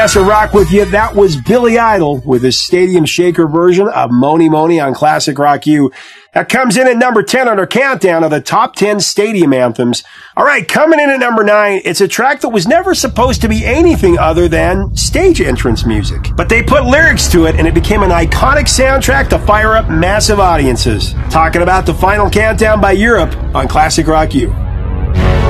To rock with you, that was Billy Idol with his Stadium Shaker version of Mony Mony on Classic Rock U. That comes in at number 10 on our countdown of the top 10 stadium anthems. All right, coming in at number 9, it's a track that was never supposed to be anything other than stage entrance music. But they put lyrics to it, and it became an iconic soundtrack to fire up massive audiences. Talking about the final countdown by Europe on Classic Rock U.